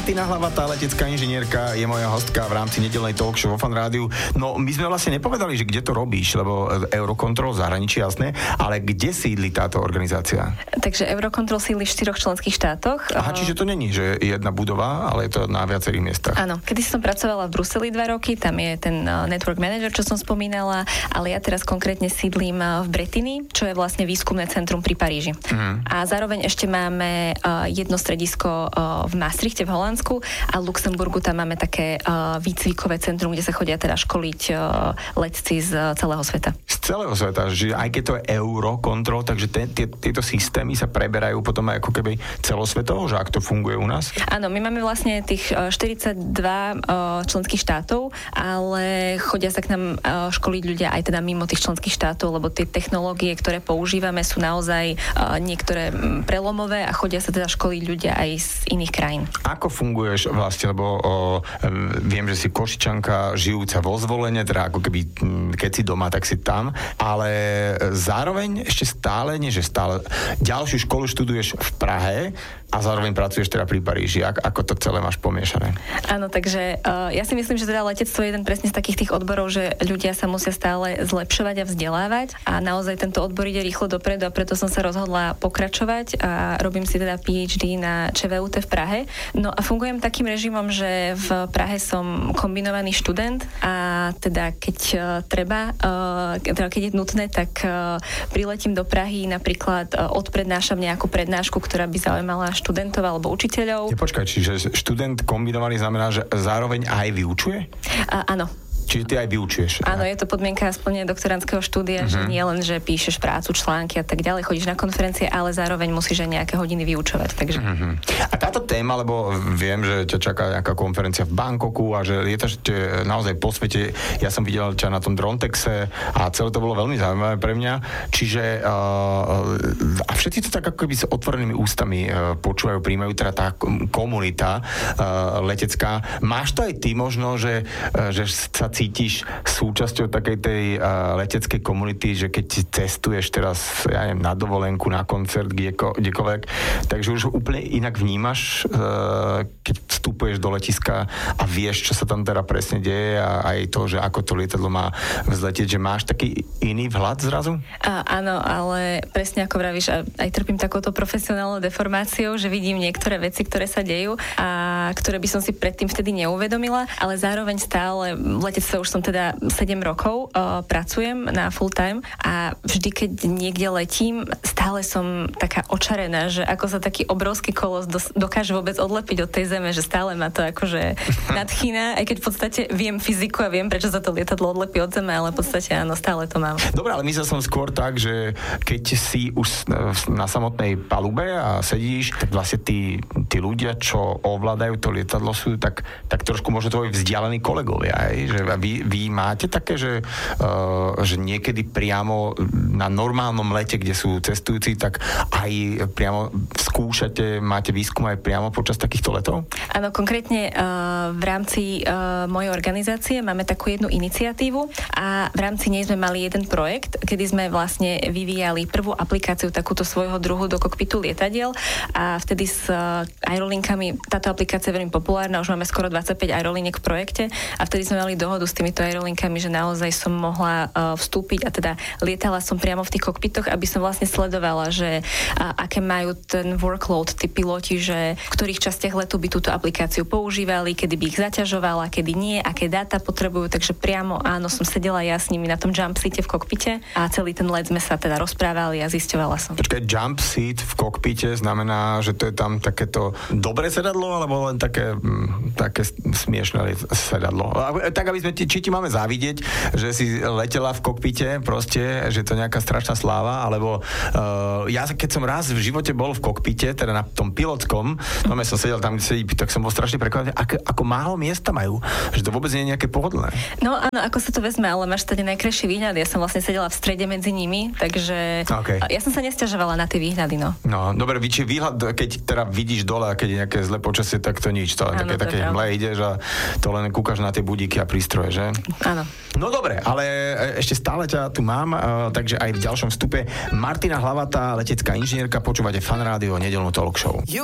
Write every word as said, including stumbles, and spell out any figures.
Martina Hlavatá, letecká inžinierka, je moja hostka v rámci nedeľnej talk show vo Fan Rádiu. No, my sme vlastne nepovedali, že kde to robíš, lebo Eurocontrol v zahraničí, jasné, ale kde sídli táto organizácia? Takže Eurocontrol sídli v štyroch členských štátoch. Aha, čiže to není, že jedna budova, ale je to na viacerých miestach. Áno, kedy som pracovala v Bruseli dva roky, tam je ten network manager, čo som spomínala, ale ja teraz konkrétne sídlim v Bretigny, čo je vlastne výskumné centrum pri Paríži. Mm. A zároveň ešte máme jedno stredisko v Maastrichte v Holandsku a v Luxemburgu tam máme také uh, výcvikové centrum, kde sa chodia teda školiť uh, letci z celého sveta. Z celého sveta, že aj keď to je Eurocontrol, takže te, te, tieto systémy sa preberajú potom aj ako keby celosvetovo, že ak to funguje u nás? Áno, my máme vlastne tých štyridsaťdva uh, členských štátov, ale chodia sa k nám uh, školiť ľudia aj teda mimo tých členských štátov, lebo tie technológie, ktoré používame, sú naozaj uh, niektoré prelomové a chodia sa teda školiť ľudia aj z iných krajín. Ako funguješ vlastne, lebo o, viem, že si Košičanka žijúca vo Zvolene, teda ako keby keď si doma, tak si tam, ale zároveň ešte stále, nie že stále, ďalšiu školu študuješ v Prahe a zároveň pracuješ teda pri Paríži. Ako, ako to celé máš pomiešané? Áno, takže uh, ja si myslím, že teda letectvo je jeden presne z takých tých odborov, že ľudia sa musia stále zlepšovať a vzdelávať a naozaj tento odbor ide rýchlo dopredu a preto som sa rozhodla pokračovať a robím si teda PhD na ČVUT v Prahe. No a fungujem takým režimom, že v Prahe som kombinovaný študent a teda keď uh, treba, uh, teda keď je nutné, tak uh, priletím do Prahy, napríklad uh, odprednášam nejakú prednášku, ktorá by zaujímala študentov alebo učiteľov. Ja, počkaj, čiže študent kombinovaný znamená, že zároveň aj vyučuje? Uh, áno. Čiže ty aj vyučuješ. Áno, je to podmienka splnenia doktorandského štúdia, uh-huh. že nie len, že píšeš prácu, články a tak ďalej, chodíš na konferencie, ale zároveň musíš aj nejaké hodiny vyučovať. Takže... Uh-huh. A táto téma, lebo viem, že ťa čaká nejaká konferencia v Bangkoku a že lietaš naozaj po svete. Ja som videl ťa na tom Drontexe a celé to bolo veľmi zaujímavé pre mňa. Čiže uh, a všetci to tak ako keby s otvorenými ústami uh, počúvajú, príjmajú teda tá komunita uh, letecká. Máš to aj ty možno, že, uh, že sa cítiš súčasťou takej tej uh, leteckej komunity, že keď cestuješ teraz, ja neviem, na dovolenku, na koncert, kdeko, kdekoľvek, takže už úplne inak vnímaš, uh, keď vstupuješ do letiska a vieš, čo sa tam teda presne deje a aj to, že ako to lietadlo má vzletieť, že máš taký iný vhľad zrazu? A, áno, ale presne ako vravíš, aj trpím takouto profesionálnou deformáciou, že vidím niektoré veci, ktoré sa dejú a ktoré by som si predtým vtedy neuvedomila, ale zároveň stále v letectve už som teda sedem rokov uh, pracujem na full time a vždy, keď niekde letím, stále som taká očarená, že ako sa taký obrovský kolos dos- dokáže vôbec odlepiť od tej zeme, že stále ma to akože nadchýna, aj keď v podstate viem fyziku a viem, prečo sa to lietadlo odlepí od zeme, ale v podstate áno, stále to mám. Dobre, ale myslel som skôr tak, že keď si už na samotnej palube a sedíš, tak vlastne tí, tí ľudia, čo ovládajú to lietadlo, sú tak, tak trošku možno tvoji vzdialení kolegovia, aj? Že vy, vy máte také, že, uh, že niekedy priamo na normálnom lete, kde sú cestujúci, tak aj priamo skúšate, máte výskum aj priamo počas takýchto letov? Áno, konkrétne uh, v rámci uh, mojej organizácie máme takú jednu iniciatívu a v rámci nej sme mali jeden projekt, kedy sme vlastne vyvíjali prvú aplikáciu takúto svojho druhu do kokpitu lietadiel a vtedy s uh, aerolinkami, táto aplikácia je veľmi populárna, už máme skoro dvadsaťpäť aeroliniek v projekte a vtedy sme mali dohodu s týmito aerolinkami, že naozaj som mohla uh, vstúpiť a teda lietala som priamo v tých kokpitoch, aby som vlastne sledovala, že uh, aké majú ten workload tí piloti, že v ktorých častiach letu by túto aplikáciu používali, kedy by ich zaťažovala, kedy nie, aké dáta potrebujú, takže priamo áno, som sedela ja s nimi na tom jump seate v kokpite a celý ten let sme sa teda rozprávali a zisťovala som. Počkaj, jump seat v kokpite znamená, že to je tam takéto dobré sedadlo, alebo len také, také smiešné sedadlo? Tak, aby sme ti, či ti máme závidieť, že si letela v kokpite, proste, že to je nejaká strašná sláva, alebo uh, ja keď som raz v živote bol v kokpite, teda na tom pilotskom, no ja som sedel tam, kde sedí, tak som bol strašne prekvapený, ako, ako málo miesta majú, že to vôbec nie je nejaké pohodlné. No áno, ako sa to vezme, ale máš tady najkrajší výhľad, ja som vlastne sedela v strede medzi nimi, takže okay. Ja som sa nesťažovala na tie výhľady, no. No, dobre, či výhľad, keď teda vidíš dole a keď je nejaké zlé počasie, tak to nič, to len také, také mle ideš a to len kúkaš na tie budíky a prístroje, že? Áno. No dobre, ale ešte stále ťa tu mám, takže aj v ďalšom vstupe Martina Hlavatá, letecká inžinierka, počúvate Fan Rádio, nedeľnú talk show.